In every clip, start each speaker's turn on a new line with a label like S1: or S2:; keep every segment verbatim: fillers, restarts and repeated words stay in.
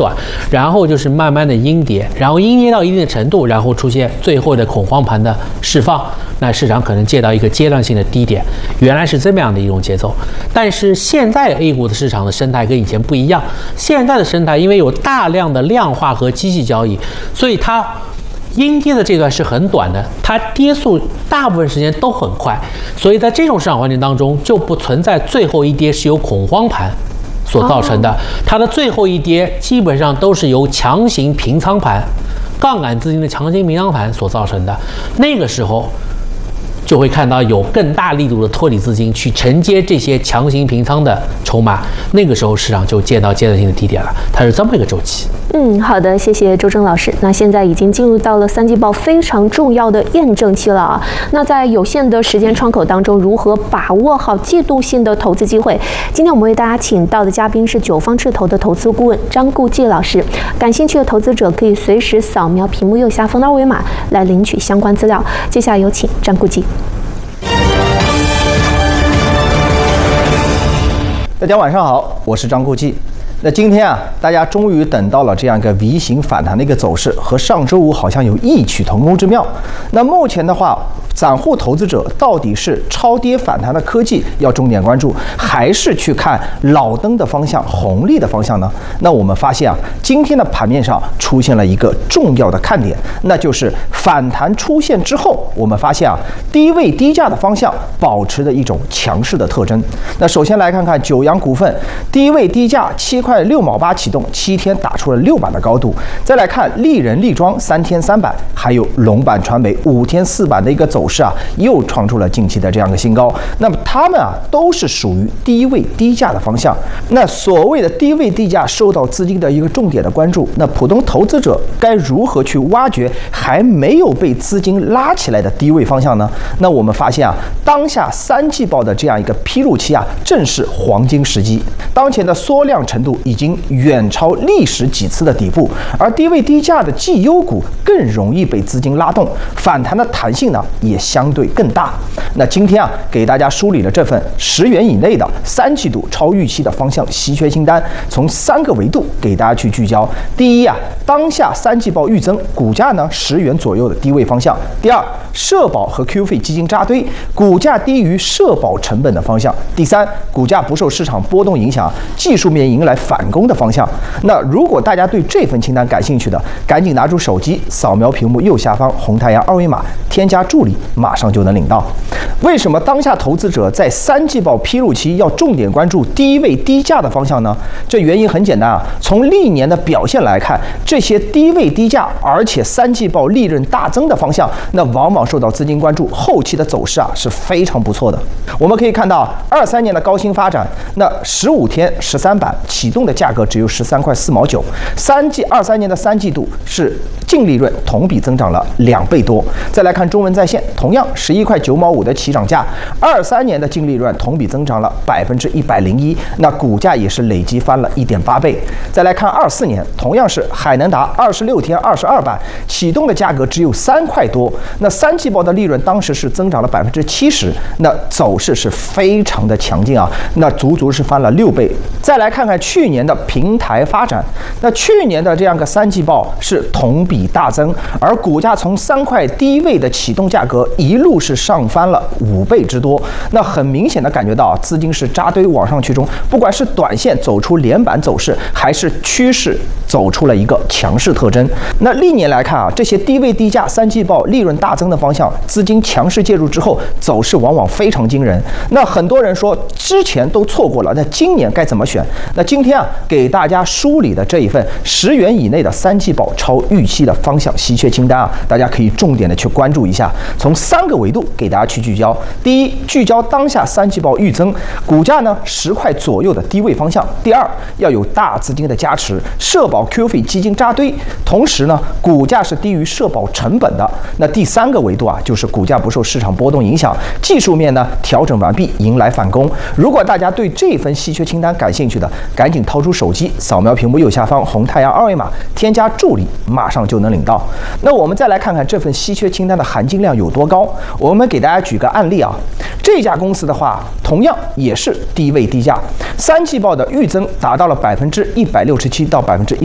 S1: 短，然后就是慢慢的阴跌，然后阴跌到一定的程度，然后出现最后的恐慌盘的释放，那市场可能见到一个阶段性的低点，原来是这么样的一种节奏。但是现在 A 股的市场的生态跟以前不一样，现在的生态因为有大量的量化和机器交易，所以它阴跌的这段是很短的，它跌速大部分时间都很快，所以在这种市场环境当中，就不存在最后一跌是由恐慌盘所造成的，它的最后一跌基本上都是由强行平仓盘、杠杆资金的强行平仓盘所造成的。那个时候就会看到有更大力度的脱离资金去承接这些强行平仓的筹码，那个时候市场就见到阶段性的低点了，它是这么一个周期。
S2: 嗯，好的，谢谢周征老师。那现在已经进入到了三季报非常重要的验证期了啊。那在有限的时间窗口当中，如何把握好季度性的投资机会？今天我们为大家请到的嘉宾是九方智投的投资顾问张顾忌老师。感兴趣的投资者可以随时扫描屏幕右下方的二维码来领取相关资料。接下来有请张顾忌。
S3: 大家晚上好，我是张顾忌。那今天啊，大家终于等到了这样一个 V 型反弹的一个走势，和上周五好像有异曲同工之妙。那目前的话，散户投资者到底是超跌反弹的科技要重点关注，还是去看老登的方向、红利的方向呢？那我们发现啊，今天的盘面上出现了一个重要的看点，那就是反弹出现之后，我们发现啊，低位低价的方向保持着一种强势的特征。那首先来看看九阳股份，低位低价七块六毛八启动，七天打出了六板的高度。再来看丽人力庄三天三板，还有龙板传媒五天四板的一个走势啊，又创出了近期的这样一个新高。那么它们啊，都是属于低位低价的方向。那所谓的低位低价受到资金的一个重点的关注，那普通投资者该如何去挖掘还没有被资金拉起来的低位方向呢？那我们发现啊，当下三季报的这样一个披露期啊，正是黄金时机。当前的缩量程度已经远超历史几次的底部，而低位低价的绩优股更容易被资金拉动，反弹的弹性呢也相对更大。那今天啊，给大家梳理了这份十元以内的三季度超预期的方向稀缺清单，从三个维度给大家去聚焦。第一啊，当下三季报预增，股价呢十元左右的低位方向。第二，社保和 Q 费基金扎堆，股价低于社保成本的方向。第三，股价不受市场波动影响，技术面迎来反攻的方向。那如果大家对这份清单感兴趣的，赶紧拿出手机扫描屏幕右下方红太阳二维码，添加助理，马上就能领到。为什么当下投资者在三季报披露期要重点关注低位低价的方向呢？这原因很简单啊，从历年的表现来看，这些低位低价而且三季报利润大增的方向，那往往受到资金关注，后期的走势啊是非常不错的。我们可以看到，二三年的高新发展，那十五天十三板启动的价格只有十三块四毛九，三季二三年的三季度是净利润同比增长了两倍多。再来看中文在线，同样十一块九毛五的起涨价，二三年的净利润同比增长了百分之一百零一，那股价也是累计翻了一点八倍。再来看二四年，同样是海能达二十六天二十二板启动的价格只有三块多，那三季报的利润当时是增长了百分之七十，那走势是非常的强劲啊，那足足是翻了六倍。再来看看去年的平台发展，那去年的这样个三季报是同比大增，而股价从三块低位的启动价格一路是上翻了五倍之多。那很明显的感觉到啊，资金是扎堆往上去中，不管是短线走出连板走势，还是趋势走出了一个强势特征。那历年来看啊，这些低位低价三季报利润大增的方向，资金强势介入之后，走势往往非常惊人。那很多人说之前都错过了，那今年该怎么选？那今天啊，给大家梳理的这一份十元以内的三季报超预期的方向稀缺清单啊，大家可以重点的去关注一下，从三个维度给大家去聚焦。第一，聚焦当下三季报预增，股价呢十块左右的低位方向。第二，要有大资金的加持，社保 Q 费基金扎堆，同时呢，股价是低于社保成本的。那第三个维度啊，就是股价不受市场波动影响，技术面呢调整完毕，迎来反攻。如果大家对这份稀缺清单感兴趣的，赶紧掏出手机扫描屏幕右下方红太阳二维码，添加助理，马上就能领到。那我们再来看看这份稀缺清单的含金量有多高。我们给大家举个案例啊，这家公司的话，同样也是低位低价，三季报的预增达到了百分之一百六十七到百分之一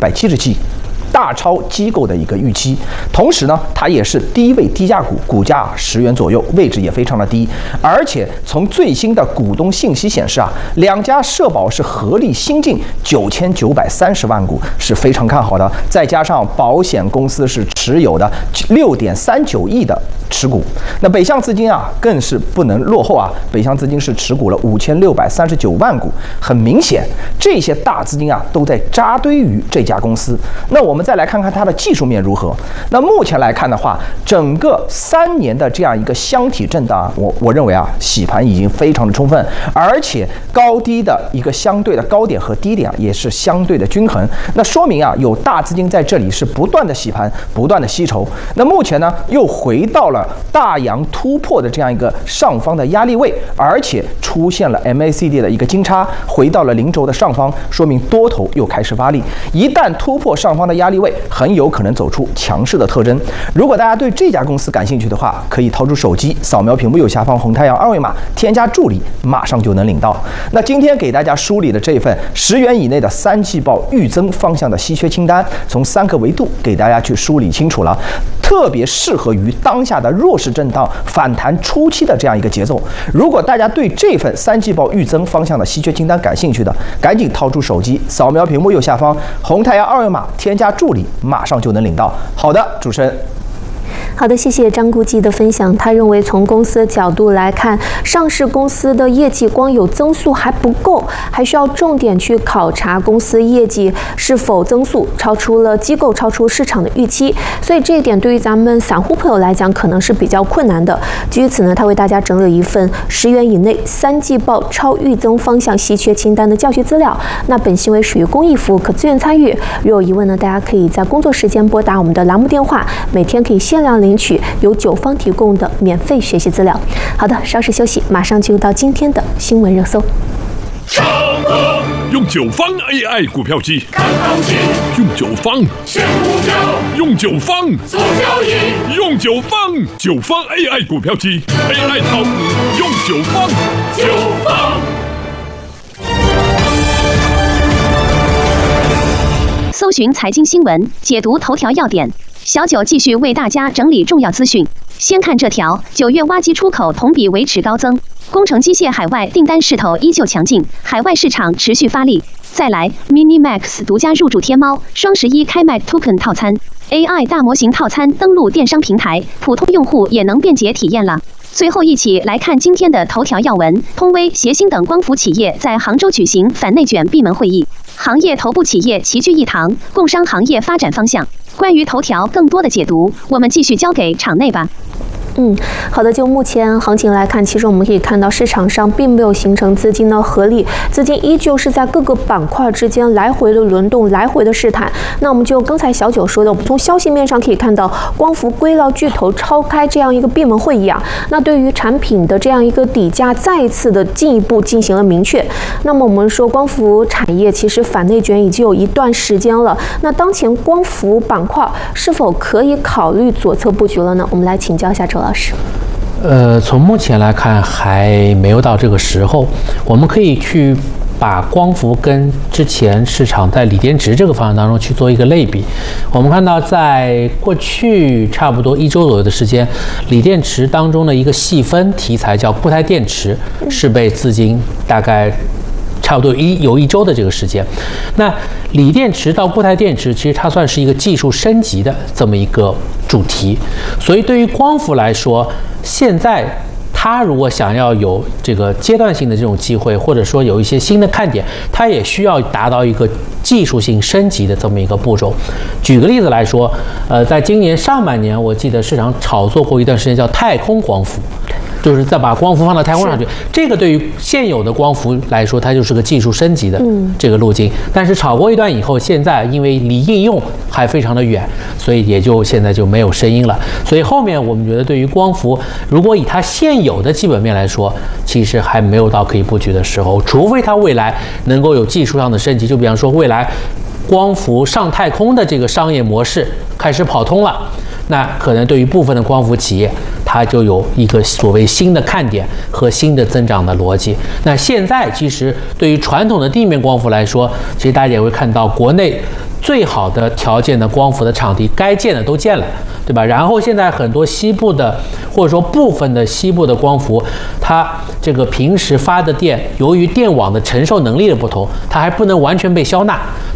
S3: 百七十七。大超机构的一个预期，同时呢，它也是低位低价股，股价十元左右，位置也非常的低。而且从最新的股东信息显示啊，两家社保是合力新进九千九百三十万股，是非常看好的。再加上保险公司是持有的六点三九亿的持股，那北向资金啊更是不能落后啊，北向资金是持股了五千六百三十九万股。很明显，这些大资金啊都在扎堆于这家公司。那我们再来看看它的技术面如何。那目前来看的话，整个三年的这样一个箱体震荡啊，我我认为啊，洗盘已经非常的充分，而且高低的一个相对的高点和低点啊，也是相对的均衡。那说明啊，有大资金在这里是不断的洗盘，不断的吸筹。那目前呢，又回到了大阳突破的这样一个上方的压力位，而且出现了 M A C D 的一个金叉，回到了零轴的上方，说明多头又开始发力。一旦突破上方的压力位，很有可能走出强势的特征。如果大家对这家公司感兴趣的话，可以掏出手机扫描屏幕右下方红太阳二维码，添加助理，马上就能领到。那今天给大家梳理的这份十元以内的三季报预增方向的稀缺清单，从三个维度给大家去梳理清楚了，特别适合于当下的弱势震荡反弹初期的这样一个节奏。如果大家对这份三季报预增方向的稀缺清单感兴趣的，赶紧掏出手机扫描屏幕右下方红太阳二维码，添加助理，马上就能领到。好的，主持人。
S2: 好的，谢谢张顾记的分享。他认为从公司的角度来看，上市公司的业绩光有增速还不够，还需要重点去考察公司业绩是否增速超出了机构、超出市场的预期。所以这一点对于咱们散户朋友来讲，可能是比较困难的。基于此呢，他为大家整理一份十元以内三季报超预增方向稀缺清单的教学资料。那本行为属于公益服务，可自愿参与。如有疑问呢，大家可以在工作时间拨打我们的栏目电话，每天可以限量领取由九方提供的免费学习资料。好的，稍事休息，马上进入到今天的新闻热搜。
S4: 上课用九方 A I 股票机看行情，用九方选股票，用九方做交易，用九方九方 A I 股票机 A I 炒股用九方九方。
S5: 搜寻财经新闻，解读头条要点。小九继续为大家整理重要资讯。先看这条：九月挖机出口同比维持高增，工程机械海外订单势头依旧强劲，海外市场持续发力。再来 ，Minimax 独家入驻天猫，双十一开卖 Token 套餐 ，A I 大模型套餐登陆电商平台，普通用户也能便捷体验了。最后一起来看今天的头条要闻：通威、协鑫等光伏企业在杭州举行反内卷闭门会议，行业头部企业齐聚一堂，共商行业发展方向。关于头条更多的解读，我们继续交给场内吧。
S2: 嗯，好的。就目前行情来看，其实我们可以看到市场上并没有形成资金的合力，资金依旧是在各个板块之间来回的轮动，来回的试探。那我们就刚才小九说的，我们从消息面上可以看到，光伏硅料巨头召开这样一个闭门会议啊，那对于产品的这样一个底价再一次的进一步进行了明确。那么我们说光伏产业其实反内卷已经有一段时间了，那当前光伏板块是否可以考虑左侧布局了呢？我们来请教一下周老师。
S1: 呃，从目前来看还没有到这个时候，我们可以去把光伏跟之前市场在锂电池这个方向当中去做一个类比。我们看到在过去差不多一周左右的时间，锂电池当中的一个细分题材叫固态电池，是被资金大概差不多一有一周的这个时间。那锂电池到固态电池，其实它算是一个技术升级的这么一个主题。所以对于光伏来说，现在它如果想要有这个阶段性的这种机会，或者说有一些新的看点，它也需要达到一个技术性升级的这么一个步骤。举个例子来说，呃，在今年上半年，我记得市场炒作过一段时间叫太空光伏。就是再把光伏放到太空上去，这个对于现有的光伏来说，它就是个技术升级的这个路径。嗯、但是炒过一段以后，现在因为离应用还非常的远，所以也就现在就没有声音了。所以后面我们觉得，对于光伏，如果以它现有的基本面来说，其实还没有到可以布局的时候，除非它未来能够有技术上的升级，就比方说未来光伏上太空的这个商业模式开始跑通了。那可能对于部分的光伏企业， 它就有一个所谓新的看点和新的增长的逻辑。那现在其实对于传统的地面光伏来说，其实大家也会看到国内最好的条件的光伏的场地该建的都建了，对吧？然后现在很多西部的或者说部分的西部的光伏，它这个平时发的电，由于电网的承受能力的不同，它还不能完全被消纳，